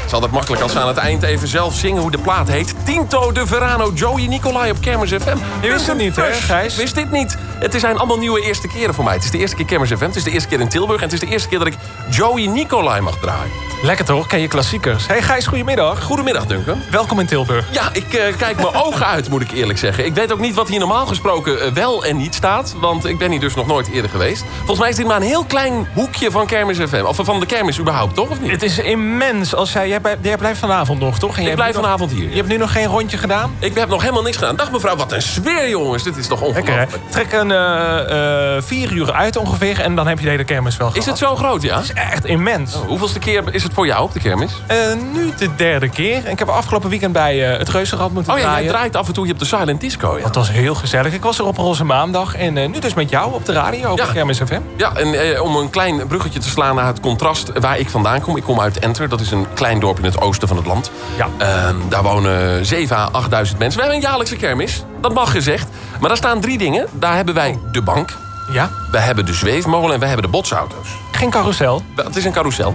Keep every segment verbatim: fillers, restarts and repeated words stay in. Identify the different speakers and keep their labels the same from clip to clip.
Speaker 1: is altijd makkelijk als ze aan het eind even zelf zingen hoe de plaat heet. Tinto de Verano, Joey Nicolai op Kermis F M.
Speaker 2: Je wist het niet, hè, Gijs?
Speaker 1: Wist dit niet? Het zijn allemaal nieuwe eerste keren voor mij. Het is de eerste keer Kermis F M, het is de eerste keer in Tilburg... en het is de eerste keer dat ik Joey Nicolai mag draaien.
Speaker 2: Lekker toch? Ken je klassiekers? Hey Gijs, goedemiddag.
Speaker 1: Goedemiddag, Duncan.
Speaker 2: Welkom in Tilburg.
Speaker 1: Ja, ik uh, kijk mijn ogen uit, moet ik eerlijk zeggen. Ik weet ook niet wat hier normaal gesproken uh, wel en niet staat... want ik ben hier dus nog nooit eerder geweest. Volgens mij is dit maar een heel klein hoekje van Kermis F M. Of van de kermis überhaupt, toch? Of niet?
Speaker 2: Het is immens. Als jij, jij, jij blijft vanavond nog, toch? En
Speaker 1: ik blijf vanavond
Speaker 2: nog,
Speaker 1: hier.
Speaker 2: Je hebt nu nog geen rondje gedaan?
Speaker 1: Ik heb nog helemaal niks gedaan. Dag mevrouw, wat een sfeer, jongens. Dit is toch ongelooflijk.
Speaker 2: Trek een uh, uh, vier uur uit ongeveer... en dan heb je de hele kermis wel gehad.
Speaker 1: Is het zo groot, ja?
Speaker 2: Het is echt immens.
Speaker 1: Oh, hoeveelste keer is het voor jou op de kermis?
Speaker 2: Uh, nu de derde keer. En ik heb afgelopen weekend bij uh, het Reuzenrad moeten
Speaker 1: draaien. Oh ja,
Speaker 2: draaien.
Speaker 1: jij draait af en toe op de Silent Disco. Ja.
Speaker 2: Dat was heel gezellig. Ik was er op Roze Maandag. En uh, nu dus met jou op de radio, op ja. Kermis F M.
Speaker 1: Ja, en uh, om een klein bruggetje te slaan naar het contrast waar ik vandaan kom. Ik kom uit Enter. Dat is een klein dorp in het oosten van het land.
Speaker 2: Ja.
Speaker 1: Uh, daar wonen zeven à achtduizend mensen. We hebben een jaarlijkse kermis. Dat mag gezegd. Maar daar staan drie dingen. Daar hebben wij de bank.
Speaker 2: Ja.
Speaker 1: We hebben de zweefmolen en we hebben de botsauto's.
Speaker 2: Geen carousel?
Speaker 1: Het is een carousel.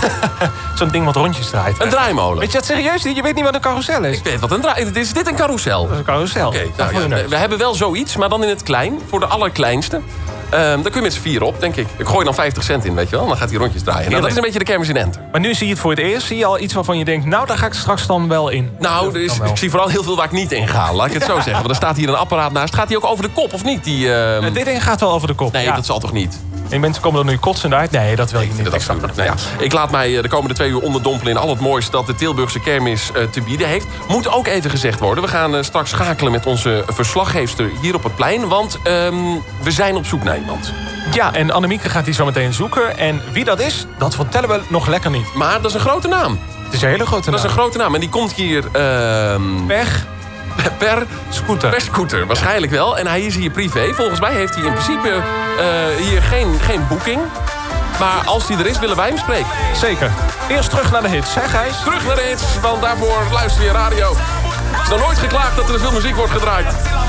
Speaker 2: Zo'n ding wat rondjes draait.
Speaker 1: Een draaimolen.
Speaker 2: Weet je dat serieus niet? Je weet niet wat een carousel is?
Speaker 1: Ik weet wat een draai... Is dit een carousel?
Speaker 2: Dat is een carousel.
Speaker 1: Oké, okay, nou, ja, we, we hebben wel zoiets, maar dan in het klein. Voor de allerkleinste. Um, daar kun je met z'n vier op, denk ik. Ik gooi dan vijftig cent in, weet je wel. Dan gaat hij rondjes draaien. Nou, dat is een beetje de kermis in Enter.
Speaker 2: Maar nu zie je het voor het eerst. Zie je al iets waarvan je denkt... nou, daar ga ik straks dan wel in.
Speaker 1: Nou, er is, ik zie vooral heel veel waar ik niet in ga. Laat ik het zo zeggen. Want er staat hier een apparaat naast. Gaat hij ook over de kop, of niet? Die, uh...
Speaker 2: Dit ding gaat wel over de kop.
Speaker 1: Nee,
Speaker 2: ja.
Speaker 1: dat zal toch niet?
Speaker 2: En mensen komen er nu kotsend uit. Nee, dat wil je niet.
Speaker 1: Dat absoluut. Nou ja, ik laat mij de komende twee uur onderdompelen in al het moois dat de Tilburgse kermis uh, te bieden heeft. Moet ook even gezegd worden. We gaan uh, straks schakelen met onze verslaggeefster hier op het plein. Want um, we zijn op zoek naar iemand.
Speaker 2: Ja, en Annemieke gaat die zo meteen zoeken. En wie dat is, dat vertellen we nog lekker niet.
Speaker 1: Maar dat is een grote naam.
Speaker 2: Het is een hele grote naam.
Speaker 1: Dat is een grote naam. En die komt hier... Uh,
Speaker 2: per...
Speaker 1: Per
Speaker 2: scooter.
Speaker 1: Per scooter, waarschijnlijk wel. En hij is hier privé. Volgens mij heeft hij in principe uh, hier geen, geen boeking. Maar als hij er is, willen wij hem spreken.
Speaker 2: Zeker. Eerst terug naar de hits, hè Gijs?
Speaker 1: Terug naar de hits, want daarvoor luister je radio. Het is nog nooit geklaagd dat er veel muziek wordt gedraaid.